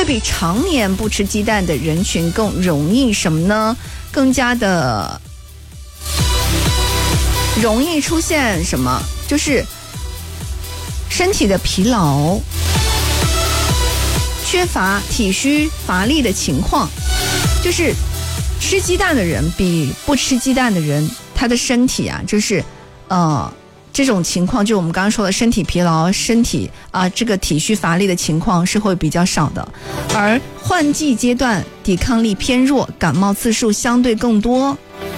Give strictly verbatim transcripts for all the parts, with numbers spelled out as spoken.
会比常年不吃鸡蛋的人群更容易什么呢？更加的容易出现什么？就是身体的疲劳、缺乏体虚乏力的情况。就是吃鸡蛋的人比不吃鸡蛋的人，他的身体啊，就是呃这种情况，就我们刚刚说的身体疲劳、身体啊、呃、这个体虚乏力的情况是会比较少的。而换季阶段抵抗力偏弱，感冒次数相对更多。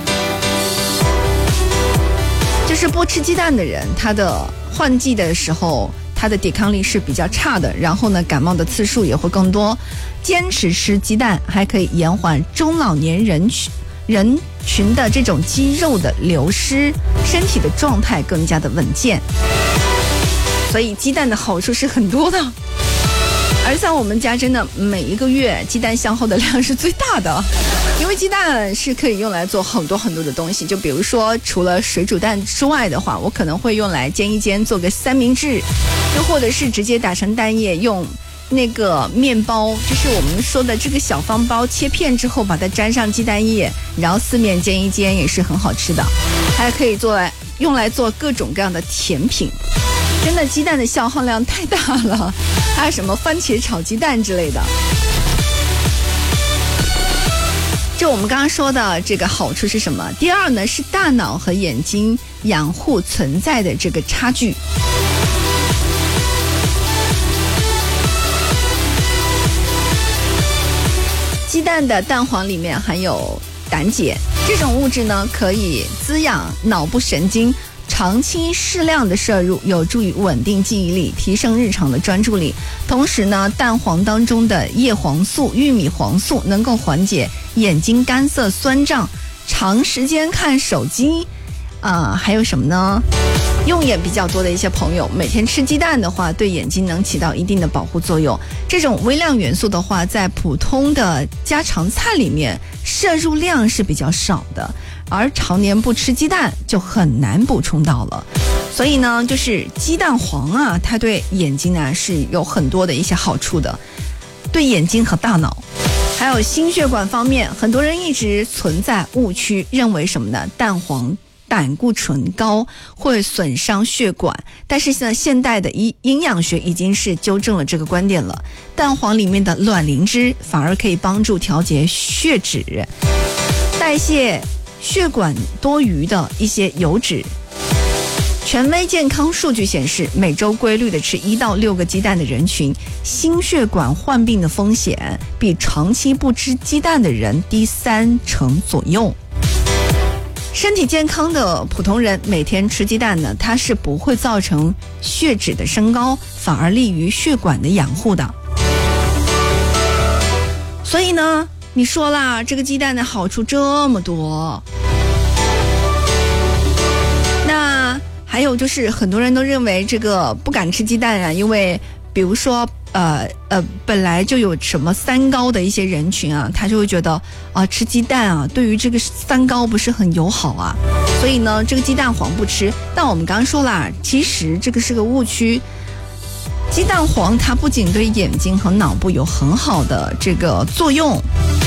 就是不吃鸡蛋的人，他的换季的时候他的抵抗力是比较差的，然后呢感冒的次数也会更多。坚持吃鸡蛋还可以延缓中老年人群人群的这种肌肉的流失，身体的状态更加的稳健。所以鸡蛋的好处是很多的，而像我们家真的每一个月鸡蛋消耗的量是最大的，因为鸡蛋是可以用来做很多很多的东西。就比如说除了水煮蛋之外的话，我可能会用来煎一煎做个三明治，又或者是直接打成蛋液，用那个面包，就是我们说的这个小方包，切片之后把它沾上鸡蛋液，然后四面煎一煎，也是很好吃的。还可以做来用来做各种各样的甜品。真的鸡蛋的消耗量太大了，还有什么番茄炒鸡蛋之类的。就我们刚刚说的这个好处是什么？第二呢，是大脑和眼睛养护存在的这个差距。鸡蛋的蛋黄里面含有胆碱，这种物质呢可以滋养脑部神经，长期适量的摄入有助于稳定记忆力，提升日常的专注力。同时呢，蛋黄当中的叶黄素、玉米黄素能够缓解眼睛干涩酸胀。长时间看手机啊、呃，还有什么呢？用眼比较多的一些朋友，每天吃鸡蛋的话，对眼睛能起到一定的保护作用。这种微量元素的话，在普通的家常菜里面摄入量是比较少的，而常年不吃鸡蛋就很难补充到了。所以呢，就是鸡蛋黄啊，它对眼睛啊是有很多的一些好处的，对眼睛和大脑。还有心血管方面，很多人一直存在误区，认为什么呢？蛋黄胆固醇高会损伤血管，但是呢，现代的营养学已经是纠正了这个观点了。蛋黄里面的卵磷脂反而可以帮助调节血脂，代谢血管多余的一些油脂。权威健康数据显示，每周规律的吃一到六个鸡蛋的人群，心血管患病的风险比长期不吃鸡蛋的人低三成左右。身体健康的普通人每天吃鸡蛋呢，它是不会造成血脂的升高，反而利于血管的养护的。所以呢，你说啦，这个鸡蛋的好处这么多。那还有就是很多人都认为这个不敢吃鸡蛋啊，因为比如说呃呃，本来就有什么三高的一些人群啊，他就会觉得啊、呃，吃鸡蛋啊，对于这个三高不是很友好啊，所以呢，这个鸡蛋黄不吃。但我们刚刚说了，其实这个是个误区。鸡蛋黄它不仅对眼睛和脑部有很好的这个作用，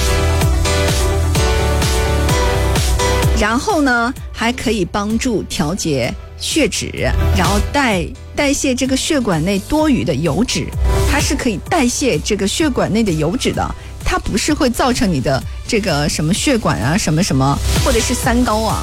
然后呢，还可以帮助调节血脂，然后代代谢这个血管内多余的油脂。它是可以代谢这个血管内的油脂的，它不是会造成你的这个什么血管啊什么什么或者是三高啊，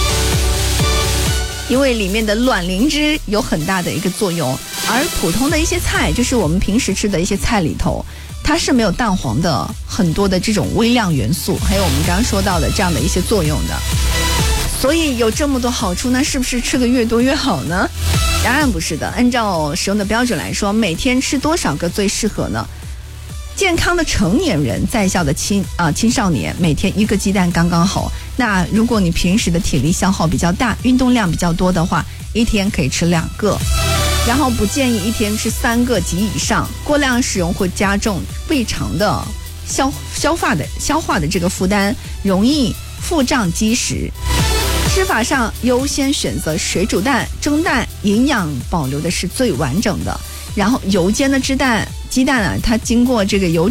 因为里面的卵磷脂有很大的一个作用。而普通的一些菜，就是我们平时吃的一些菜里头，它是没有蛋黄的很多的这种微量元素，还有我们刚刚说到的这样的一些作用的。所以有这么多好处，那是不是吃的越多越好呢？当然不是的，按照使用的标准来说，每天吃多少个最适合呢？健康的成年人，在校的青啊、呃、青少年，每天一个鸡蛋刚刚好。那如果你平时的体力消耗比较大，运动量比较多的话，一天可以吃两个，然后不建议一天吃三个及以上，过量使用会加重胃肠的消消化的消化的这个负担，容易腹胀积食。吃法上优先选择水煮蛋、蒸蛋，营养保留的是最完整的。然后油煎的鸡蛋鸡蛋啊，它经过这个油